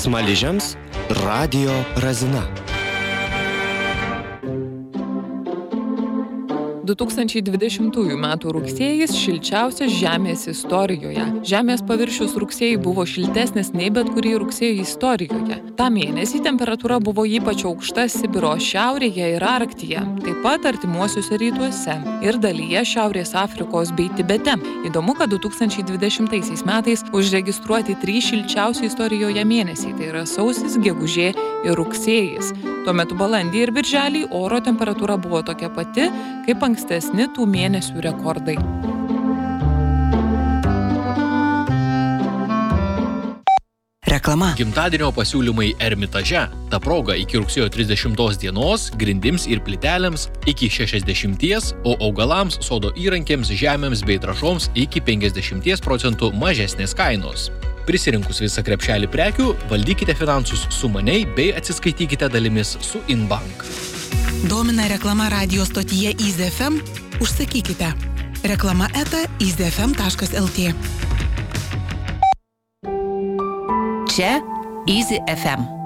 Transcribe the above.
Smaližiams Radio Razina. 2020 metų rugsėjis šilčiausias Žemės istorijoje. Žemės paviršius rugsėjai buvo šiltesnis nei bet kurį rugsėjį istorijoje. Ta mėnesį temperatūra buvo ypač aukšta Sibiro šiaurėje ir Arktyje, taip pat artimuosiuose rytuose ir dalyje Šiaurės Afrikos bei Tibete. Įdomu, kad 2020 metais užregistruoti 3 šilčiausi istorijoje mėnesiai, tai yra sausis, gegužė ir rugsėjis. Tuo metu balandį ir birželį oro temperatūra buvo tokia pati, kaip ankstesni tų mėnesių rekordai. Reklama. Gimtadienio pasiūlymai Ermitaže. Ta proga iki rugsėjo 30 dienos grindims ir plytelėms iki 60%, o augalams, sodo įrankiams, žemėms bei trąšoms iki 50% mažesnės kainos. Prisirinkus visą krepšelį prekių, valdykite finansus sumaniai bei atsiskaitykite dalimis su Inbank. Domina reklama radio stotyje Easy FM? Užsakykite. Reklama @easyfm.lt. Čia Easy FM.